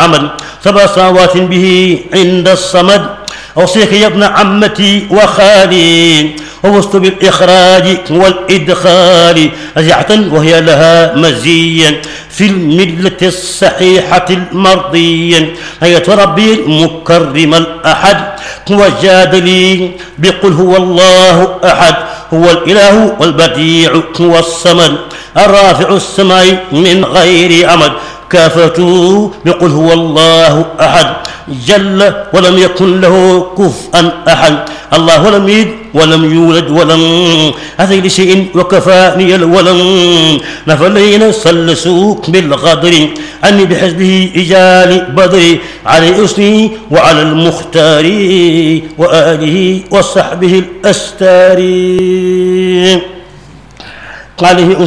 عمد 7 سنوات به عند الصمد. أوصيك يا ابن عمتي وخالي ووصت بالإخراج والإدخال رجعة وهي لها مزيا في الملة الصحيحة المرضية. هيا ربي المكرم الأحد وجاد لي بقل هو الله أحد هو الإله والبديع هو الصمد الرافع السماء من غير عمد. كافته بقل هو الله أحد جل ولم يكن له كفءا أحد. الله لم يلد ولم يولد ولم أتي لشيء وكفاني الولم. نفلين سلسوك بالغدر عني بحزبه إجال بدري على أسني وعلى المختار وآله وصحبه الأستار. عليه